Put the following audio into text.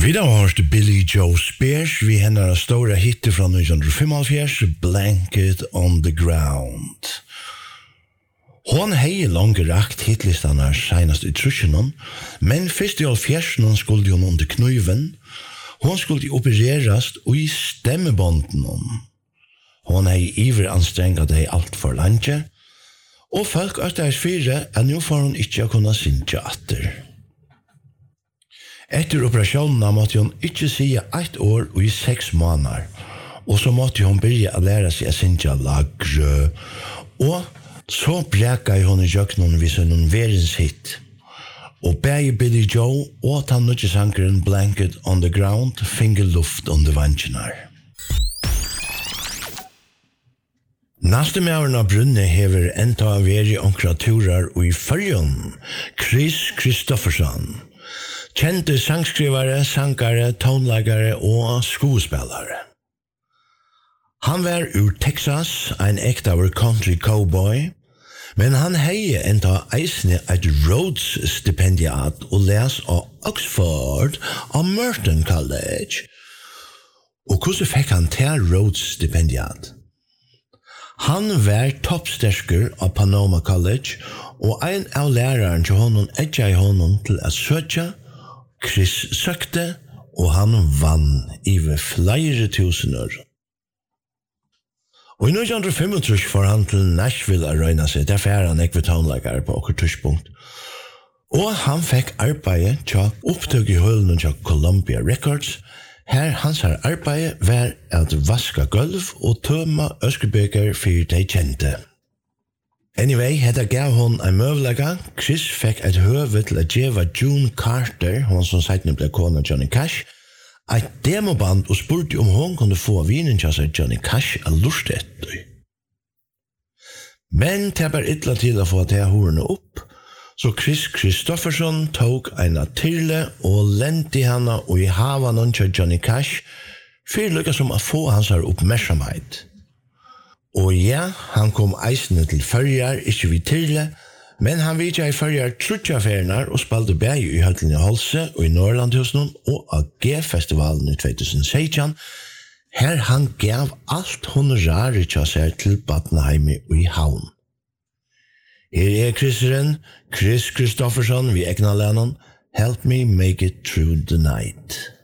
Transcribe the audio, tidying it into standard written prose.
Vi har hørt Billy Joe Spears, vi hennar stora hitte fra 1975, Blanket on the Ground. Hon hei langt rakt hitlistannar senast i trusjonen, men fyrst i alfjersen skulle hon under knuven. Hon skulle opererast i stemmebånden. Hon hei iver anstrengt hei alt for lange, og folk østers fire at nå får hon ikke kunna synge atter. Etter operasjonen måtte hun ikke si 1 år og i 6 måneder, og så måtte hun begynne å lære seg å synge lagre, og så breka hun i jøkkenen ved sin verens hit. Og begge Billy Joe og den nødje sangeren Blanket on the Ground finger luft under vannkjenar. Næste mævren av brunne hever enda veri onkra turar og i følgen Chris Kristofferson. Kjente sangskrivare, sangare, tonlagare og skuespillare. Han var ur Texas, ein ektaver country cowboy, men han heie enda eisne et Rhodes-stipendiat og les av Oxford og Merton College. Og hvordan fikk han til Rhodes-stipendiat? Han var toppstersker av Panama College, og ein av læreren til honom etja i honom til å søkja. Chris søkte, og han vann over flere tusener. Og i 1935 får han til Nashville å røyna seg, derfor er han ikke tonelager på okkur tidspunkt. Og han fikk arbeid til opptøk i hølen til Columbia Records. Her hans arbeid var at vaska gulv og tømme øskebeker for de kjente. Anyway, hetta gav hon en møvlega. Chris fikk et høve til å gjeva June Carter, hon som seitene ble kona Johnny Cash, et demoband og spurte om hon kunne få vinen til seg Johnny Cash a lust etter. Men det var ytla til å få til horene opp, så Chris Kristofferson tok en tyrle og lente henne og i havan til Johnny Cash, for lykka som å få hans oppmerksomhet. Og ja, han kom eisende til Førjar, ikke vid Tyrle, men han vidja i Førjar trutjafernar og spalte bæg i Høtlen i Holse og i Norrlandhusen og AG-festivalen i 2016. Her han gav alt honoraret til seg til Batnheim og i Havn. Her er Chris Kristofferson, vi egna lennon, Help Me Make It Through the Night.